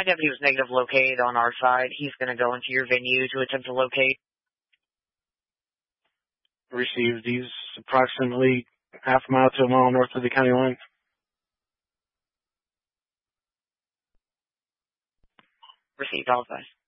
deputy was negative located on our side. He's going to go into your venue to attempt to locate. Received. He's approximately half a mile to a mile north of the county line. Received. All advice.